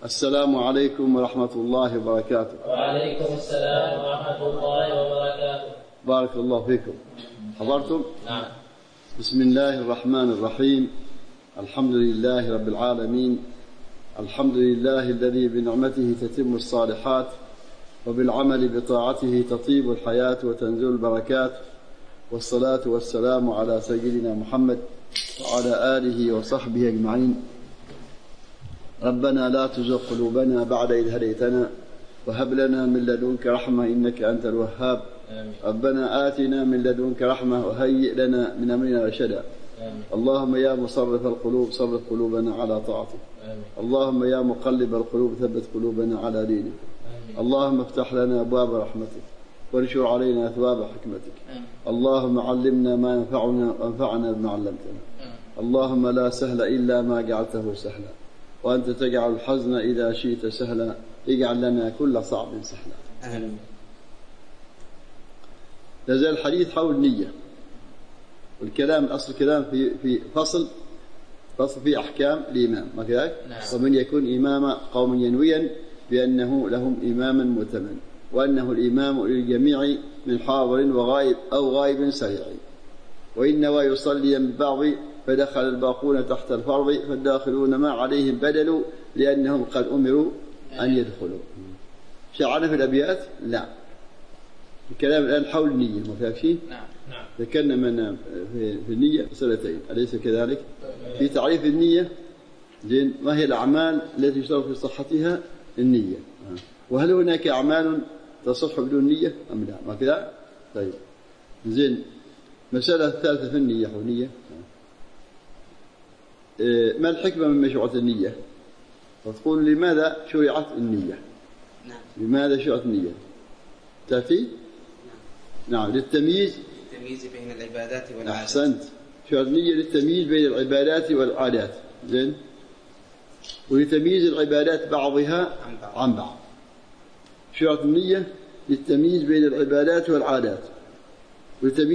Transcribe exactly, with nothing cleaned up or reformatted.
السلام عليكم ورحمة الله وبركاته. وعليكم السلام ورحمة الله وبركاته. بارك الله فيكم. حضرتم؟ نعم. بسم الله الرحمن الرحيم. الحمد لله رب العالمين. الحمد لله الذي بنعمته تتم الصالحات وبالعمل بطاعته تطيب الحياة وتنزل البركات، والصلاة والسلام على سيدنا محمد وعلى آله وصحبه أجمعين. ربنا لا تزغ قلوبنا بعد إذ هديتنا وهب لنا من لدنك رحمة إنك أنت الوهاب. آمين. ربنا آتنا من لدنك رحمة وهيئ لنا من أمرنا رشدا. آمين. اللهم يا مصرف القلوب صرف قلوبنا على طاعتك. آمين. اللهم يا مقلب القلوب ثبت قلوبنا على دينك. آمين. اللهم افتح لنا أبواب رحمتك وانشر علينا أثواب حكمتك. آمين. اللهم علمنا ما ينفعنا وانفعنا بما علمتنا. آمين. اللهم لا سهل إلا ما جعلته سهلا، وأنت تجعل الحزن إذا شئت سهلا، اجعل لنا كل صعب سهلا. آمين. لازال الحديث حول النية، والكلام أصل الكلام في في فصل فصل في أحكام الإمام، ما كذلك؟ ومن يكون إمام قوم ينويا بأنه لهم إماما مؤتمن، وأنه الإمام للجميع من حاضر وغائب أو غائب سريع، وإن نوى يصلي ببعض فدخل الباقون تحت الفرض فالداخلون ما عليهم بدل لأنهم قد أمروا أن يدخلوا. شعرنا في الأبيات؟ لا. الكلام الآن حول النية، ما فيها شيء؟ نعم نعم. ذكرنا من في النية مسألتين، أليس كذلك؟ في تعريف النية زين، ما هي الأعمال التي يشترط في صحتها النية؟ وهل هناك أعمال تصح بدون نية أم لا؟ ما كذا؟ طيب زين. مسألة الثالثة في النية والنية، ما الحكمة من مشروعة النية؟ وتقول لماذا شرعت النية؟ نعم. لماذا شرعت النية؟ تأتي؟ نعم. نعم، للتمييز. التمييز بين العبادات والعادات. أحسنت. شرعت النية للتمييز بين العبادات والعادات، زين. ولتمييز العبادات بعضها عن بعض. عن بعض. شرعت النية للتمييز بين العبادات والعادات، ولتمييز